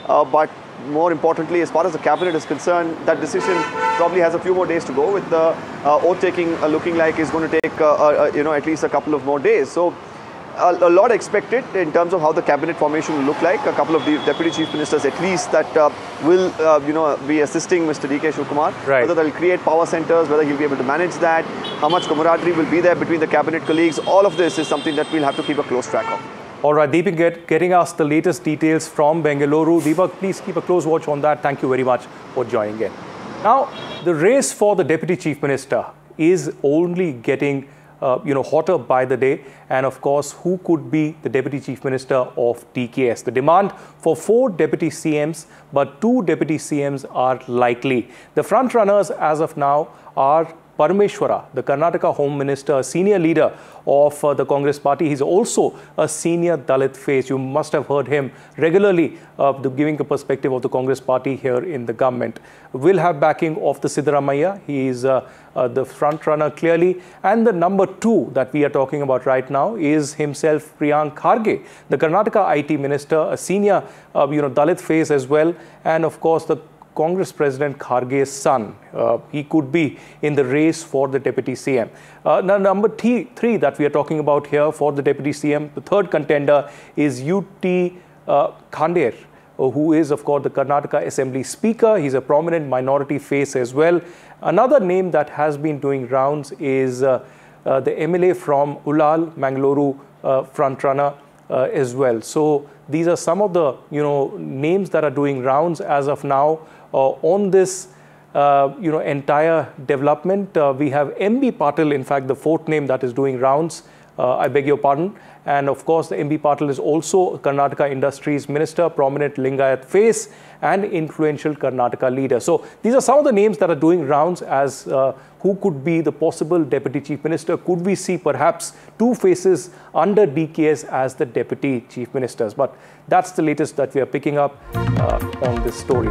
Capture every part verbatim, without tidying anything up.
Uh, but more importantly, as far as the cabinet is concerned, that decision probably has a few more days to go, with the uh, oath taking uh, looking like is going to take uh, uh, you know at least a couple of more days. So a, a lot expected in terms of how the cabinet formation will look like. A couple of the deputy chief ministers at least that uh, will uh, you know be assisting Mister D K Shivakumar. Right. Whether they'll create power centers, whether he'll be able to manage that, how much camaraderie will be there between the cabinet colleagues. All of this is something that we'll have to keep a close track of. All right, Deepak get, getting us the latest details from Bengaluru. Deepak, please keep a close watch on that. Thank you very much for joining in. Now, the race for the Deputy Chief Minister is only getting uh, you know, hotter by the day. And of course, who could be the Deputy Chief Minister of D K S? The demand for four Deputy C Ms, but two Deputy C Ms are likely. The front runners as of now are Parameshwara, the Karnataka Home Minister, senior leader of uh, the Congress party. He's also a senior Dalit face. You must have heard him regularly uh, the, giving a perspective of the Congress party here in the government. Will have backing of the Siddaramaiah. He is uh, uh, the front runner clearly. And the number two that we are talking about right now is himself, Priyank Kharge, the Karnataka I T Minister, a senior uh, you know, Dalit face as well. And of course, the Congress President Kharge's son. Uh, he could be in the race for the Deputy C M. Uh, now, number three, three that we are talking about here for the Deputy C M, the third contender is U T uh, Khandeer, who is, of course, the Karnataka Assembly Speaker. He's a prominent minority face as well. Another name that has been doing rounds is uh, uh, the M L A from Ulal, Mangaluru uh, frontrunner uh, as well. So these are some of the you know names that are doing rounds as of now. Uh, on this, uh, you know, entire development, uh, we have M B Patil, in fact, the fourth name that is doing rounds. Uh, I beg your pardon. And of course, the M B Patil is also Karnataka Industries Minister, prominent Lingayat face, and influential Karnataka leader. So these are some of the names that are doing rounds as uh, who could be the possible Deputy Chief Minister. Could we see perhaps two faces under D K S as the Deputy Chief Ministers? But that's the latest that we are picking up uh, on this story.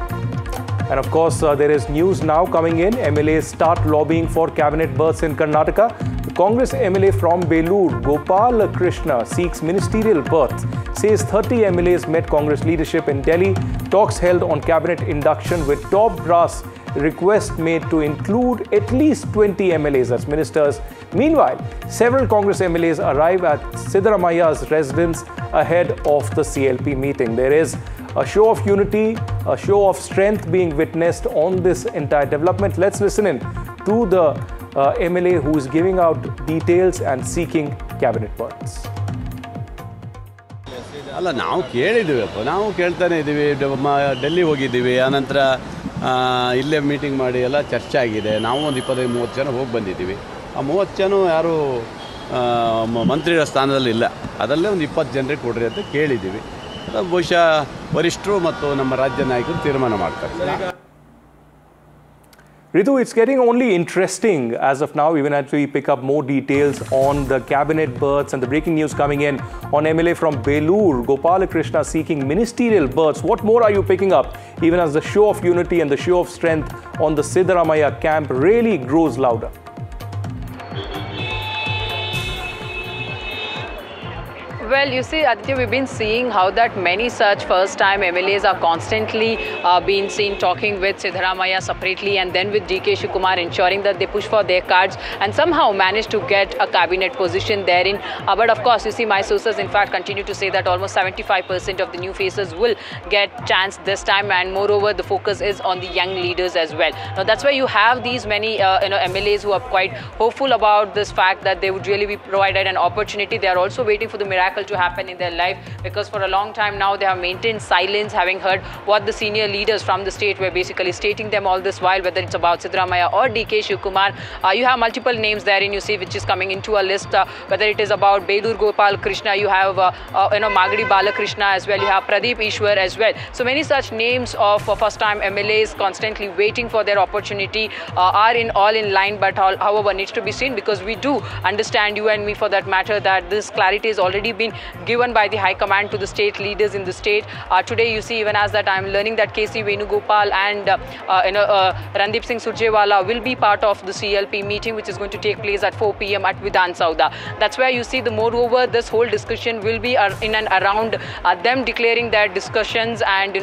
And of course, uh, there is news now coming in. M L As start lobbying for cabinet berths in Karnataka. The Congress M L A from Belur, Gopal Krishna, seeks ministerial berth. Says thirty M L As met Congress leadership in Delhi. Talks held on cabinet induction with top brass. Request made to include at least twenty M L As as ministers. Meanwhile, several Congress M L As arrive at Siddaramaiah's residence ahead of the C L P meeting. There is a show of unity, a show of strength being witnessed on this entire development. Let's listen in to the uh, M L A who is giving out details and seeking cabinet berths. ಅಲ್ಲ ನಾವು ಕೇಳಿದ್ದೀವಪ್ಪ ನಾವು ಕೇಳ್ತಾನೆ ಇದ್ದೀವಿ ಡೆಲ್ಲಿ ಹೋಗಿದ್ದೀವಿ ಆನಂತರ ಇಲ್ಲೇ meeting ಮಾಡಿ ಎಲ್ಲ ಚರ್ಚೆ ಆಗಿದೆ ನಾವು ಒಂದು ಇಪ್ಪತ್ತೈದು ಮೂವತ್ತು ಜನ ಹೋಗಿ ಬಂದಿದ್ದೀವಿ ಆ ಮೂವತ್ತು ಜನ ಯಾರು ಮಂತ್ರಿಗಳ ಸ್ಥಾನದಲ್ಲಿ ಇಲ್ಲ ಅದರಲ್ಲೇ ಒಂದು ಇಪ್ಪತ್ತು ಜನರಿಗೆ ಕೊಡ್ರಿ ಅಂತ ಕೇಳಿದ್ದೀವಿ ಬಹುಶಃ ವರಿಷ್ಠರು ಮತ್ತು ನಮ್ಮ ರಾಜ್ಯ ನಾಯಕರು ತೀರ್ಮಾನ ಮಾಡ್ತಾರೆ. Ritu, it's getting only interesting as of now, even as we pick up more details on the cabinet berths and the breaking news coming in on M L A from Belur, Gopal Krishna seeking ministerial berths. What more are you picking up, even as the show of unity and the show of strength on the Siddaramaiah camp really grows louder? Well, you see, Aditya, we've been seeing how that many such first-time M L As are constantly uh, being seen talking with Siddaramaiah separately and then with D K Shivakumar, ensuring that they push for their cards and somehow manage to get a cabinet position therein. Uh, but of course, you see, my sources, in fact, continue to say that almost seventy-five percent of the new faces will get chance this time, and moreover, the focus is on the young leaders as well. Now, that's why you have these many, uh, you know, M L As who are quite hopeful about this fact that they would really be provided an opportunity. They are also waiting for the miracle to happen in their life, because for a long time now they have maintained silence, having heard what the senior leaders from the state were basically stating them all this while, whether it's about Siddaramaiah or D K Shivakumar. Uh, you have multiple names therein, you see, which is coming into a list, uh, whether it is about Belur Gopal Krishna, you have uh, uh, you know Magadi Balakrishna as well, you have Pradeep Ishwar as well. So many such names of uh, first-time M L As constantly waiting for their opportunity uh, are in all in line, but all, however needs to be seen, because we do understand, you and me for that matter, that this clarity has already been given by the High Command to the state leaders in the state. Uh, today, you see, even as that I'm learning that K C Venugopal and uh, uh, you know, uh, Randeep Singh Surjewala will be part of the C L P meeting, which is going to take place at four p m at Vidhan Sauda. That's where you see the moreover, this whole discussion will be uh, in and around uh, them declaring their discussions and